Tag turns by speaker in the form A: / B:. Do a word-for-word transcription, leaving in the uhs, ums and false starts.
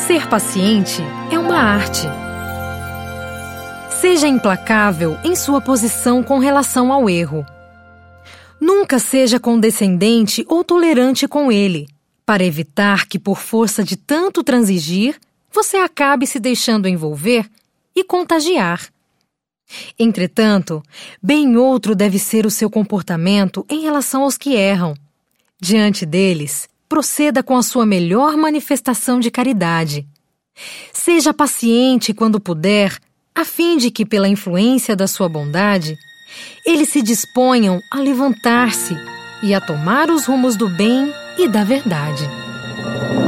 A: Ser paciente é uma arte. Seja implacável em sua posição com relação ao erro. Nunca seja condescendente ou tolerante com ele, para evitar que, por força de tanto transigir, você acabe se deixando envolver e contagiar. Entretanto, bem outro deve ser o seu comportamento em relação aos que erram. Diante deles, proceda com a sua melhor manifestação de caridade. Seja paciente quando puder, a fim de que, pela influência da sua bondade, eles se disponham a levantar-se e a tomar os rumos do bem e da verdade.